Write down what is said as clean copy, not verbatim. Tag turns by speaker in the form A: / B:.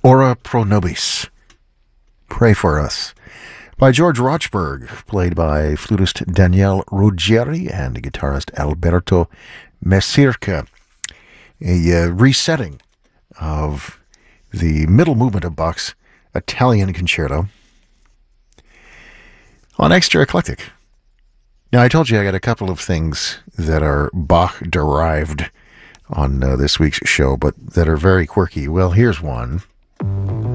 A: Ora pro nobis, Pray for Us, by George Rochberg, played by flutist Daniele Ruggieri and guitarist Alberto Mesirca. A resetting of the middle movement of Bach's Italian Concerto on Extra Eclectic. Now, I told you I got a couple of things that are Bach-derived on this week's show, but that are very quirky. Well, here's one.